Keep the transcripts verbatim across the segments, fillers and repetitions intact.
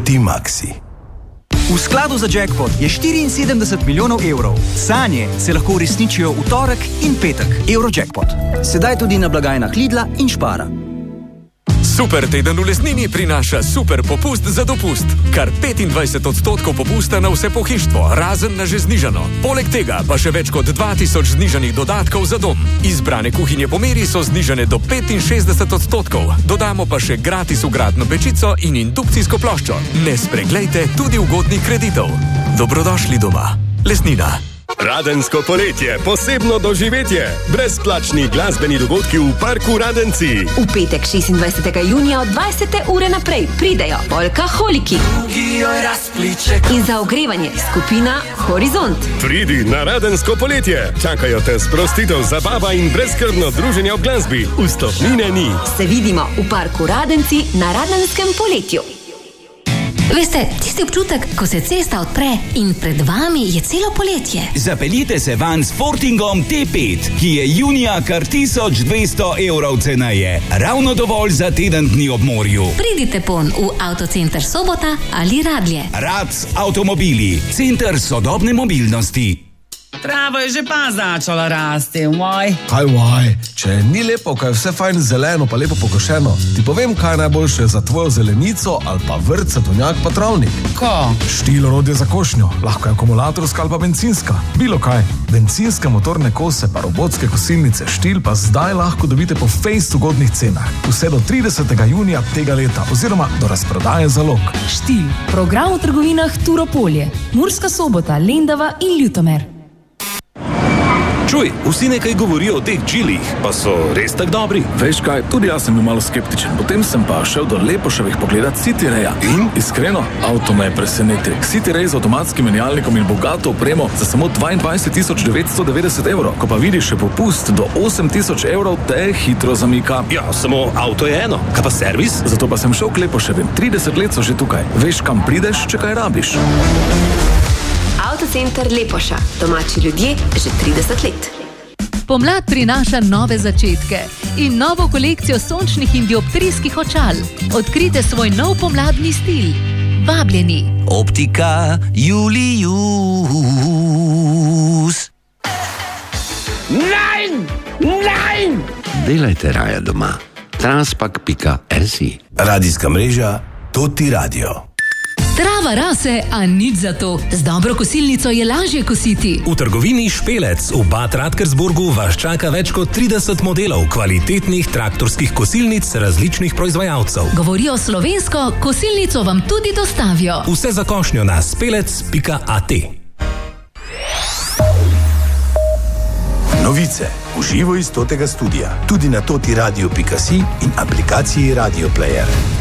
Multimaxi. V skladu za jackpot je štiriinsedemdeset milijonov evrov. Sanje se lahko uresničijo v torek in petek. Eurojackpot. Sedaj tudi na blagajnah Lidla in Spara. Super teden v Lesnini prinaša super popust za dopust. Kar petindvajset odstotkov popusta na vse pohištvo, razen na že znižano. Poleg tega pa še več kot dva tisoč znižanih dodatkov za dom. Izbrane kuhinje po meri so znižane do petinšestdeset odstotkov. Dodamo pa še gratis vgradno pečico in indukcijsko ploščo. Ne spreglejte tudi ugodnih kreditov. Dobrodošli doma. Lesnina. Radensko poletje, posebno doživetje. Brezplačni glasbeni dogodki v Parku Radenci. V petek šestindvajsetega junija od dvajsete ure naprej pridejo Polkaholiki. In za ogrevanje skupina Horizont. Pridi na Radensko poletje. Čakajo te sprostitev, zabava in brezskrbno druženje ob glasbi. Vstopnine ni. Se vidimo v Parku Radenci na Radenskem poletju. Veste, tisti občutek, ko se cesta odpre in pred vami je celo poletje. Zapeljite se van s Fortingom T pet, ki je junija kar tisoč dvesto evrov ceneje. Ravno dovolj za teden dni ob morju. Pridite pon v Avtocenter Sobota ali Radlje. Rac avtomobili, center sodobne mobilnosti. Trava je že pa začala rasti, vaj. Kaj vaj? Če ni lepo, kaj je vse fajn zeleno pa lepo pokošeno, ti povem, kaj je najboljše za tvojo zelenico ali pa vrt, sadovnjak pa travnik. Ko? Štil orodje za košnjo, lahko je akumulatorska ali pa bencinska. Bilo kaj. Bencinske motorne kose pa robotske kosilnice Štil pa zdaj lahko dobite po fejst ugodnih cenah. Vse do tridesetega junija tega leta oziroma do razprodaje zalog. Štil. Program v trgovinah Turopolje, Murska Sobota, Lendava in Ljutomer. Čuj, vsi nekaj govorijo o teh čilih, pa so res tak dobri. Veš kaj, tudi jaz sem bil malo skeptičen, potem sem pa šel do Lepoševih pogledat City Raya. In iskreno, avto me je presenetil. City Ray z avtomatskim menjalnikom in bogato opremo za samo dvaindvajset tisoč devetsto devetdeset evrov. Ko pa vidiš še popust do osem tisoč evrov, te hitro zamika. Ja, samo avto je eno, kaj pa servis? Zato pa sem šel k Lepoševim, trideset let so že tukaj. Veš, kam prideš, če kaj rabiš. Avtocenter Lepoša. Domači ljudje že trideset let. Pomlad prinaša nove začetke in novo kolekcijo sončnih in dioptrijskih očal. Odkrite svoj nov pomladni stil. Vabljeni. Optika Julius. Nein! Nein! Delajte raje doma. Transpak pika si. Radijska mreža Toti Radio. Trava rase, a nič za to. Z dobro kosilnico je lažje kositi. V trgovini Špelec v Bad Radkersburgu vas čaka več kot trideset modelov kvalitetnih traktorskih kosilnic različnih proizvajalcev. Govorijo slovensko, kosilnico vam tudi dostavijo. Vse za košnjo na spelec pika at. Novice v živo iz Totega studia, tudi na toti radio pika si in aplikaciji Radio Player.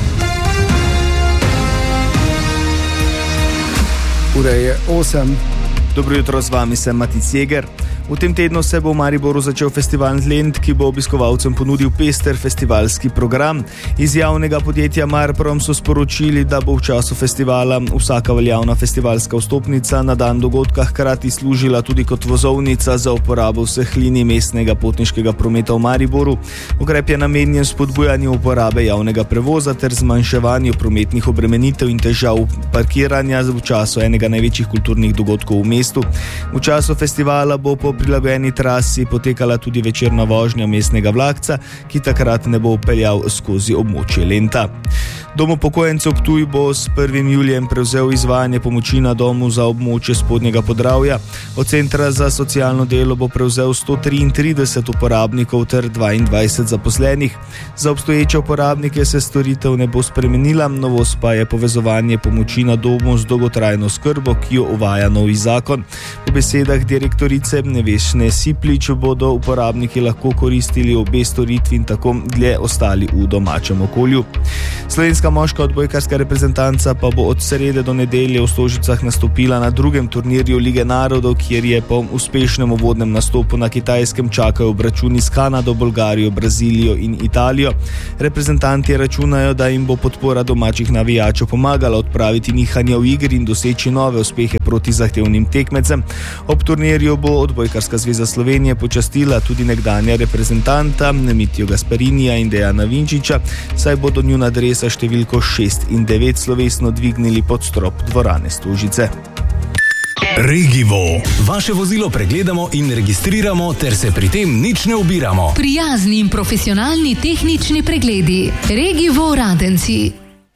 Ura je osem. Dobro jutro, z vami sem Matic Jeger. V tem tednu se bo v Mariboru začel festival Lent, ki bo obiskovalcem ponudil pester festivalski program. Iz javnega podjetja Marprom so sporočili, da bo v času festivala vsaka veljavna festivalska vstopnica na dan dogodka hkrati služila tudi kot vozovnica za uporabo vseh linij mestnega potniškega prometa v Mariboru. Ukrep je namenjen spodbujanju uporabe javnega prevoza ter zmanjševanju prometnih obremenitev in težav parkiranja v času enega največjih kulturnih dogodkov v mestu. V času festivala bo po prilagojeni trasi potekala tudi večerna vožnja mestnega vlakca, ki takrat ne bo peljal skozi območje Lenta. Dom upokojencev Ptuj bo s prvim julijem prevzel izvajanje pomoči na domu za območje Spodnjega Podravja. Od Centra za socialno delo bo prevzel sto triintrideset uporabnikov ter dvaindvajset zaposlenih. Za obstoječe uporabnike se storitev ne bo spremenila, novost pa je povezovanje pomoči na domu z dolgotrajno skrbo, ki jo uvaja novi zakon. Po besedah direktorice Nevešne Siplič bodo uporabniki lahko koristili obe storitvi in tako dlje ostali v domačem okolju. Slovenska moška odbojkarska reprezentanca pa bo od srede do nedelje v Stožicah nastopila na drugem turnirju Lige narodov, kjer je po uspešnem uvodnem nastopu na Kitajskem čakajo obračuni s Kanado, Bolgarijo, Brazilijo in Italijo. Reprezentanti računajo, da jim bo podpora domačih navijačev pomagala odpraviti nihanja v igri in doseči nove uspehe proti zahtevnim tekmecem. Ob turnirju bo odbojkarska Košarkarska zveza Slovenije počastila tudi nekdanja reprezentanta Mitijo Gasparinija in Dejana Vinčiča, saj bodo njuna dresa številko šest in devet slovesno dvignili pod strop dvorane Stožice. Regivo. Vaše vozilo pregledamo in registriramo, ter se pri tem nič ne ubiramo. Prijazni in profesionalni tehnični pregledi. Regivo Radenci.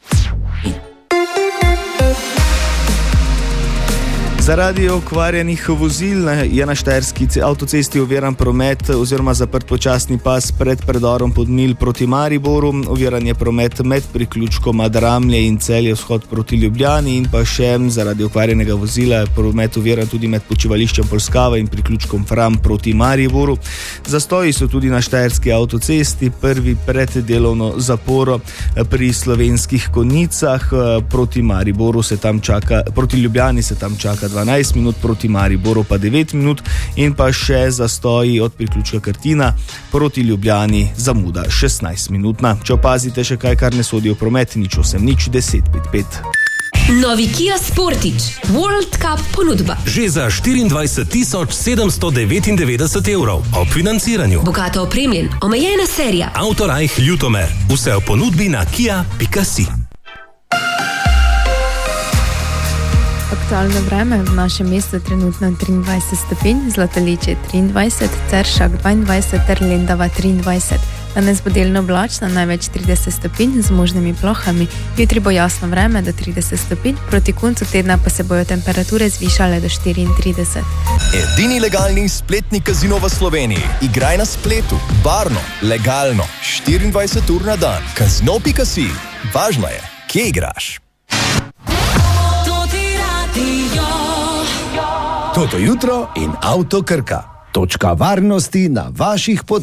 Zaradi okvarjenih vozil je na štajerski avtocesti oviran promet oziroma zaprt počasni pas pred predorom Podmilj proti Mariboru, oviran je promet med priključkoma Dramlje in Celje vzhod proti Ljubljani in pa še zaradi okvarjenega vozila je promet oviran tudi med počivališčem Polskava in priključkom Fram proti Mariboru. Zastoji so tudi na štajerski avtocesti, prvi pred delovno zaporo pri Slovenskih Konjicah, proti Mariboru se tam čaka, proti Ljubljani se tam čaka dvanajst minut, proti Mariboru pa devet minut in pa še zastoji od priključka Krtina proti Ljubljani zamuda šestnajst minutna. Če opazite še kaj, kar ne sodi v promet, nič osem nič deset pet pet. Novi Kia Sportage World Cup ponudba. Že za štiriindvajset tisoč sedemsto devetindevetdeset evrov ob financiranju. Bogato opremljen, omejena serija. Autorajh Ljutomer. Vse v ponudbi na kia pika si. Aktualno vreme v našem mestu trenutno triindvajset stopinj, Zlatoličje triindvajset, Ceršak dvaindvajset ter Lendava triindvajset. Danes bo delno oblačno, največ trideset stopinj z možnimi plohami. Jutri bo jasno vreme do trideset stopinj, proti koncu tedna pa se bojo temperature zvišale do štiriintrideset. Edini legalni spletni kazino v Sloveniji. Igraj na spletu, varno, legalno, štiriindvajset ur na dan. kazino pika si. Važno je, kje igraš. Toto jutro in Avto Krka. Točka varnosti na vaših poteh.